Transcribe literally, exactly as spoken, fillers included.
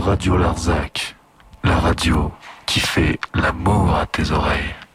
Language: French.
Radio Larzac, la radio qui fait l'amour à tes oreilles.